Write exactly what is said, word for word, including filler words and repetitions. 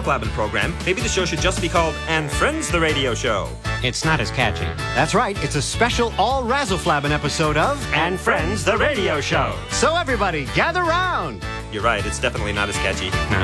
Razzle-Flabbin' program, maybe the show should just be called And Friends the Radio Show. It's not as catchy. That's right. It's a special all Razzle-Flabbin' episode of And Friends the Radio Show. So everybody, gather round. You're right, it's definitely not as catchy. No.